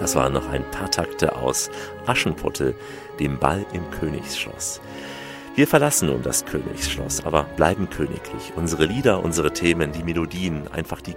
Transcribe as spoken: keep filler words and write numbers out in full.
Das waren noch ein paar Takte aus Aschenputtel, dem Ball im Königsschloss. Wir verlassen nun das Königsschloss, aber bleiben königlich. Unsere Lieder, unsere Themen, die Melodien, einfach die